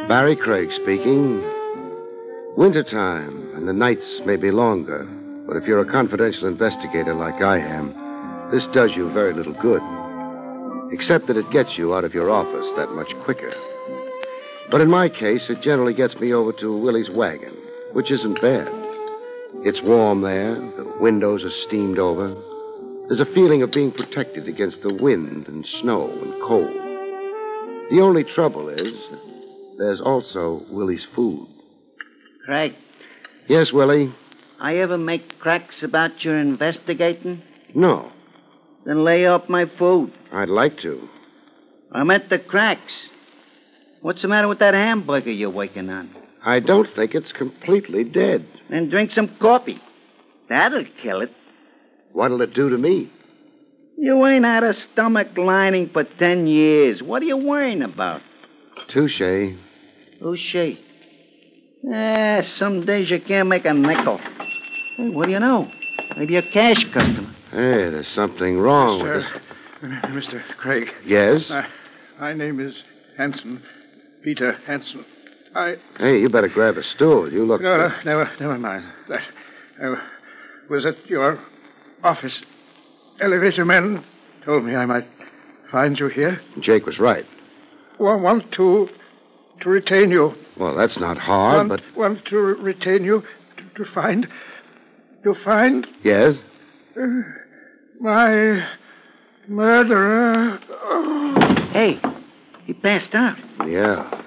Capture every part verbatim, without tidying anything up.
Barry Craig speaking. Wintertime, and the nights may be longer, but if you're a confidential investigator like I am, this does you very little good. Except that it gets you out of your office that much quicker. But in my case, it generally gets me over to Willie's wagon, which isn't bad. It's warm there, the windows are steamed over. There's a feeling of being protected against the wind and snow and cold. The only trouble is, there's also Willie's food. Craig. Yes, Willie? I ever make cracks about your investigating? No. Then lay off my food. I'd like to. I meant the cracks. What's the matter with that hamburger you're working on? I don't think it's completely dead. Then drink some coffee. That'll kill it. What'll it do to me? You ain't had a stomach lining for ten years. What are you worrying about? Touche. Touche. Eh, some days you can't make a nickel. Hey, what do you know? Maybe a cash customer. Hey, there's something wrong Mister with this. Mister Craig. Yes? Uh, my name is Hanson. Peter Hanson. I... Hey, you better grab a stool. You look... No, no, never, never mind. That I was at your office. Elevator men told me I might find you here. Jake was right. Well, want to... to retain you. Well, that's not hard, want, but... Want to retain you to, to find... to find... Yes? Uh, my murderer. Oh. Hey, he passed out. Yeah.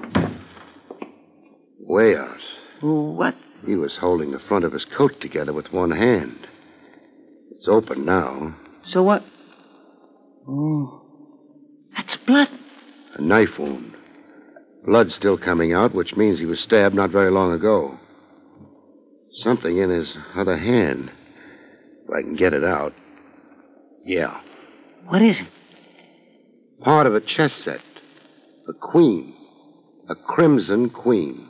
Way out. What? He was holding the front of his coat together with one hand. It's open now. So what? Oh, that's blood. A knife wound. Blood still coming out, which means he was stabbed not very long ago. Something in his other hand. If I can get it out. Yeah. What is it? Part of a chess set. A queen. A crimson queen.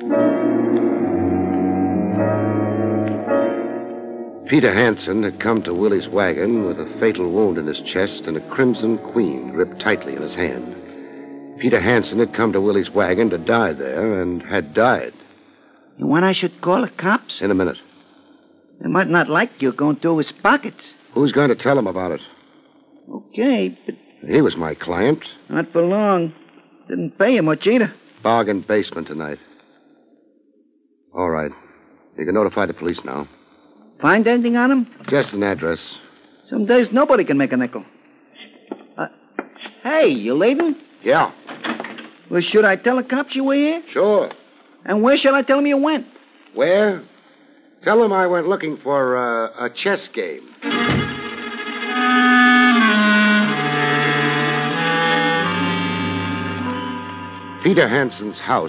Peter Hanson had come to Willie's wagon with a fatal wound in his chest and a crimson queen gripped tightly in his hand. Peter Hanson had come to Willie's wagon to die there and had died. You want I should call the cops? In a minute. They might not like you going through his pockets. Who's going to tell him about it? Okay, but... He was my client. Not for long. Didn't pay you much either. Bargain basement tonight. All right. You can notify the police now. Find anything on him? Just an address. Some days nobody can make a nickel. Uh, hey, you leaving? Yeah. Well, should I tell the cops you were here? Sure. And where shall I tell them you went? Where? Tell them I went looking for uh, a chess game. Peter Hanson's house